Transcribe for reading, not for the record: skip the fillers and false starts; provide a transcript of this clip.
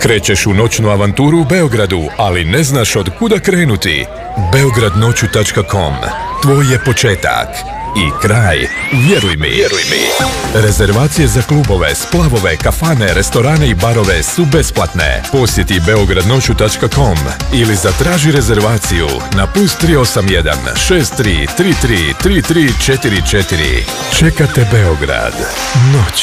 Krećeš u noćnu avanturu u Beogradu, ali ne znaš od kuda krenuti? Beogradnoću.com. Tvoj je početak i kraj, vjeruj mi. Rezervacije za klubove, splavove, kafane, restorane i barove su besplatne. Posjeti Beogradnoću.com ili zatraži rezervaciju na +381 63 33 33 44. Čekate Beograd. Noć